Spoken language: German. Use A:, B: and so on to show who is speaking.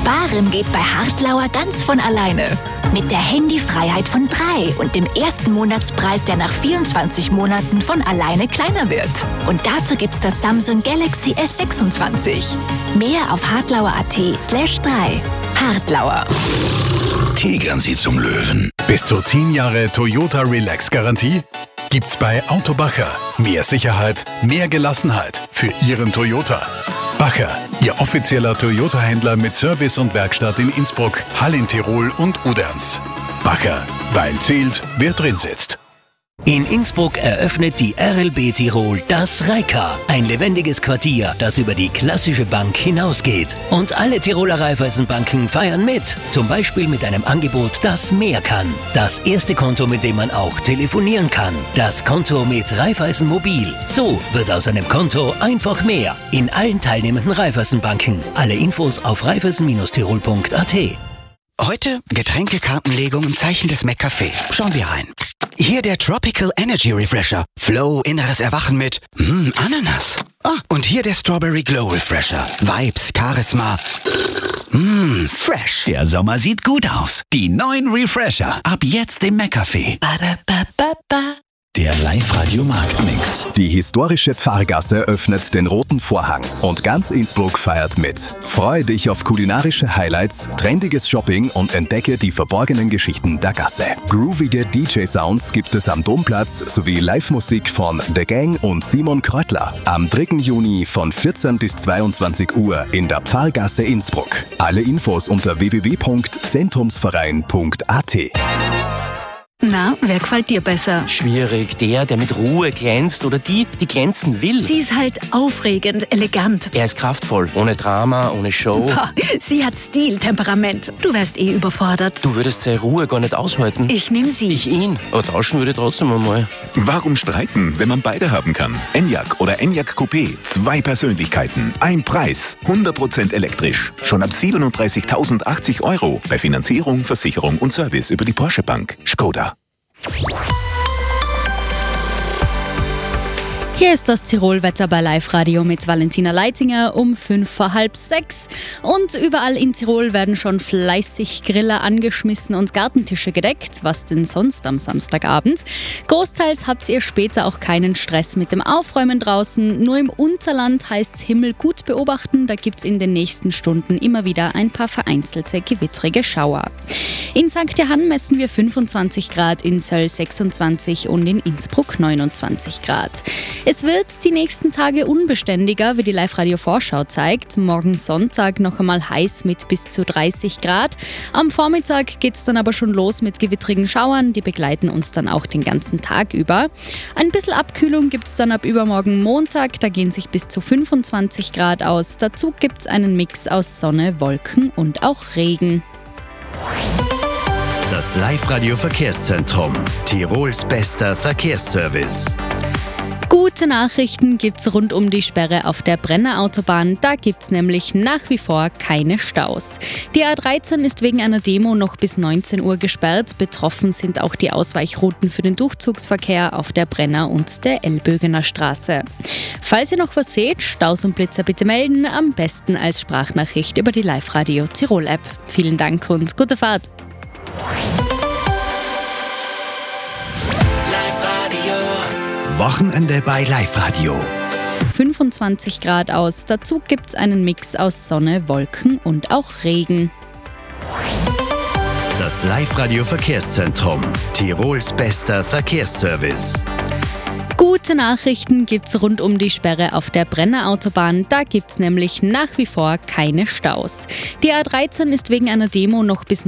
A: Sparen geht bei Hartlauer ganz von alleine. Mit der Handyfreiheit von 3 und dem ersten Monatspreis, der nach 24 Monaten von alleine kleiner wird. Und dazu gibt's das Samsung Galaxy S26. Mehr auf hartlauer.at/3. Hartlauer.
B: Tigern Sie zum Löwen.
C: Bis zu 10 Jahre Toyota Relax Garantie gibt's bei Autobacher. Mehr Sicherheit, mehr Gelassenheit für Ihren Toyota. Bacher, Ihr offizieller Toyota-Händler mit Service und Werkstatt in Innsbruck, Hall in Tirol und Uderns. Bacher, weil zählt, wer drin sitzt.
D: In Innsbruck eröffnet die RLB Tirol das Reika, ein lebendiges Quartier, das über die klassische Bank hinausgeht. Und alle Tiroler Raiffeisenbanken feiern mit, zum Beispiel mit einem Angebot, das mehr kann. Das erste Konto, mit dem man auch telefonieren kann. Das Konto mit Raiffeisen Mobil. So wird aus einem Konto einfach mehr. In allen teilnehmenden Raiffeisenbanken. Alle Infos auf raiffeisen-tirol.at.
E: Heute Getränkekartenlegung im Zeichen des McCafé. Schauen wir rein. Hier der Tropical Energy Refresher. Flow, inneres Erwachen mit Ananas. Und hier der Strawberry Glow Refresher. Vibes, Charisma. Fresh.
B: Der Sommer sieht gut aus. Die neuen Refresher. Ab jetzt im McCafé. Der Live-Radio Marktmix.
F: Die historische Pfarrgasse öffnet den roten Vorhang und ganz Innsbruck feiert mit. Freue dich auf kulinarische Highlights, trendiges Shopping und entdecke die verborgenen Geschichten der Gasse. Groovige DJ-Sounds gibt es am Domplatz sowie Live-Musik von The Gang und Simon Kreutler. Am 3. Juni von 14 bis 22 Uhr in der Pfarrgasse Innsbruck. Alle Infos unter www.zentrumsverein.at.
G: Na, wer gefällt dir besser?
H: Schwierig. Der mit Ruhe glänzt oder die glänzen will.
G: Sie ist halt aufregend, elegant.
H: Er ist kraftvoll, ohne Drama, ohne Show.
G: Boah, sie hat Stil, Temperament. Du wärst überfordert.
H: Du würdest seine Ruhe gar nicht aushalten.
G: Ich nehme sie.
H: Ich ihn. Aber tauschen würde trotzdem einmal.
I: Warum streiten, wenn man beide haben kann? Enyaq oder Enyaq Coupé. 2 Persönlichkeiten, ein Preis. 100% elektrisch. Schon ab 37.080 €. Bei Finanzierung, Versicherung und Service über die Porsche Bank. Skoda.
J: Hier ist das Tirol-Wetter bei Live-Radio mit Valentina Leitinger um 5:45. Und überall in Tirol werden schon fleißig Griller angeschmissen und Gartentische gedeckt. Was denn sonst am Samstagabend? Großteils habt ihr später auch keinen Stress mit dem Aufräumen draußen. Nur im Unterland heißt's Himmel gut beobachten. Da gibt's in den nächsten Stunden immer wieder ein paar vereinzelte gewittrige Schauer. In St. Johann messen wir 25 Grad, in Söll 26 und in Innsbruck 29 Grad. Es wird die nächsten Tage unbeständiger, wie die Live-Radio-Vorschau zeigt. Morgen Sonntag noch einmal heiß mit bis zu 30 Grad. Am Vormittag geht es dann aber schon los mit gewittrigen Schauern. Die begleiten uns dann auch den ganzen Tag über. Ein bisschen Abkühlung gibt es dann ab übermorgen Montag. Da gehen sich bis zu 25 Grad aus. Dazu gibt es einen Mix aus Sonne, Wolken und auch Regen.
D: Das Live-Radio Verkehrszentrum. Tirols bester Verkehrsservice.
J: Gute Nachrichten gibt's rund um die Sperre auf der Brenner Autobahn. Da gibt's nämlich nach wie vor keine Staus. Die A13 ist wegen einer Demo noch bis 19 Uhr gesperrt. Betroffen sind auch die Ausweichrouten für den Durchzugsverkehr auf der Brenner und der Elbögener Straße. Falls ihr noch was seht, Staus und Blitzer bitte melden. Am besten als Sprachnachricht über die Live-Radio Tirol-App. Vielen Dank und gute Fahrt.
B: Wochenende bei Live-Radio.
J: 25 Grad aus. Dazu gibt's einen Mix aus Sonne, Wolken und auch Regen.
D: Das Live-Radio Verkehrszentrum. Tirols bester Verkehrsservice.
J: Gute Nachrichten gibt's rund um die Sperre auf der Brenner Autobahn. Da gibt's nämlich nach wie vor keine Staus. Die A13 ist wegen einer Demo noch bis